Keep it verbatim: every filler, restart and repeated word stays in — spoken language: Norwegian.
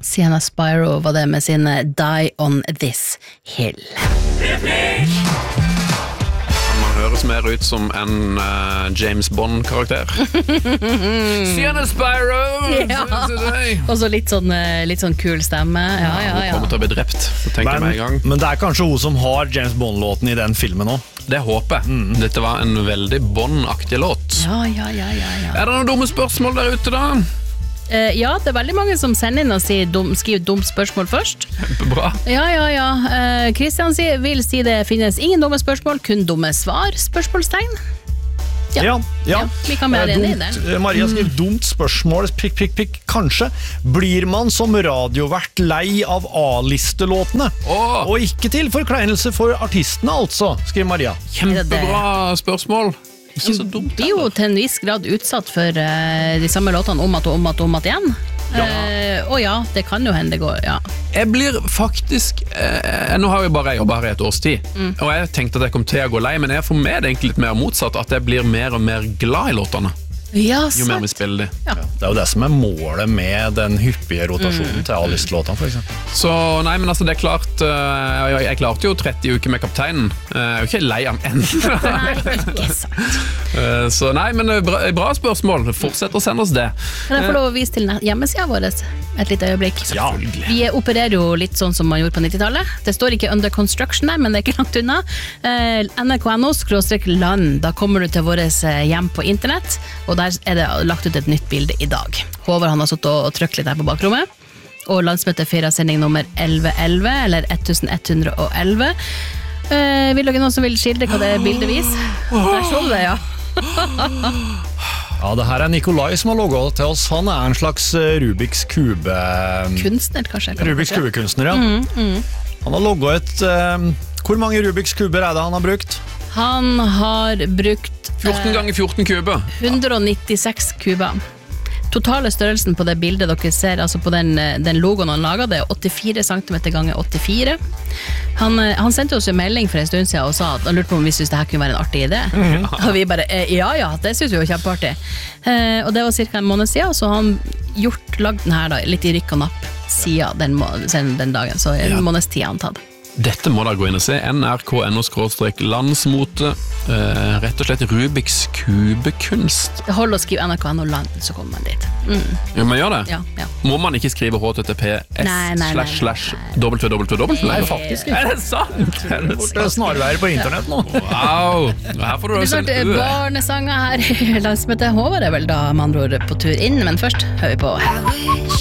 Sienna Spyro var det med sin Die on This Hill. Han høres mer ut som en uh, James Bond-karakter. Sienna Spyro! Ja. Og så litt sånn, litt sånn kul stemme. Ja, ja, ja. Hun kommer til å bli drept, så tenker jeg meg i gang. Men det er kanskje hun som har James Bond-låten i den filmen også. Det håper jeg. Mm. Dette var en veldig Bond-aktig låt. Ja, ja, ja, ja, ja. Er det noen dumme spørsmål der ute da? Uh, ja, det er veldig mange som sender inn og sier dum, skriver dumt spørsmål først. Kjempebra. Ja, ja, ja. Uh, Kristian sier, vil si det finnes ingen dumme spørsmål, kun dumme svar, spørsmålstegn. Ja, ja, ja. ja vi kan være eh, enig i det. Maria skriver mm. dumt spørsmål, prikk, prikk, prikk, kanskje. Blir man som radiovert lei av A-listelåtene? Oh. Og ikke til forkleinelse for artistene, altså, skriver Maria. Kjempebra spørsmål. Ikke så dumt. Vi er jo til en viss grad utsatt for uh, de samme låtene om at og om at og om at igjen. Ja. Uh, og ja, det kan jo hende det går, ja. Jeg blir faktisk eh, nå har jeg bare jobbet her i et års tid mm. og jeg tenkte at jeg kom til å gå lei, men jeg får med det egentlig litt mer motsatt, at jeg blir mer og mer glad i låtene. Ja, jo mer vi spiller de. Ja. Det er jo det som er målet med den hyppige rotasjonen mm. til A-listelåtene, for eksempel. Så nei, men altså det er klart uh, jeg, jeg klarte jo tretti uker med Kapteinen. uh, Jeg er jo ikke lei av en. Nei, ikke sant. uh, Så nei, men bra, bra spørsmål. Fortsett å sende oss det. Kan jeg få lov å vise til hjemmesiden vår et lite øyeblikk? Ja. Vi opererer jo litt sånn som man gjorde på nittitallet. Det står ikke under construction der, men det er ikke langt unna. uh, N R K N O skråstrek land. Da kommer du til våres hjem på internett, og der er det lagt ut et nytt bilde i dag. Håvard han har suttet og trykt litt her på bakrommet, og landsmøtet firer sending nummer elleve elleve, eller elleve elleve. Uh, vil dere noen som vil skildre hva det bildet viser? Der så du det, ja. Ja, det her er Nikolai som har logget til oss. Han er en slags Rubiks kube... Kunstner, kanskje? Rubiks kubekunstner, ja. Mm, mm. Han har logget et... Uh, hvor mange Rubiks kuber er det han har brukt? Han har brukt fjorten ganger fjorten kuber. hundre nittiseks kuber. Totale størrelsen på det bildet dere ser, altså på den, den logoen han laget, det er åttifire centimeter ganger åttifire. Han, han sendte oss en melding for en stund siden og sa at han lurte på om vi synes det her kunne være en artig idé. Mm. Og vi bare, ja ja, det synes vi var kjempeartig. Eh, og det var cirka en måned siden, så han gjort, lagd den her da, litt i rykk og napp siden den, siden den dagen, så en ja. måneds tid har han tatt. Dette må dere gå inn og se. N R K N O skråstrek landsmote. Uh, rett og slett Rubiks kubekunst. Det holder å skrive N R K N O land, så kommer man dit. Mm. Ja, man gjør det? Ja, ja. Må man ikke skrive H T T P S slash slash w w w? Nei, faktisk ikke. Er det sant? Er det sant? Det er snarveier på internett nå. Wow. Her får du det også en barnesanger her i landsmøtet. Håvard er vel da med andre ord på tur inn, men først hører vi på